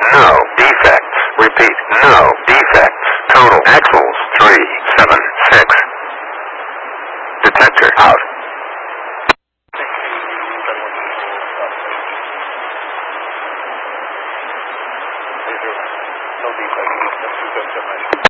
no defects. Repeat, no defects. Total axles 376. Detector out. No defect. That's 277.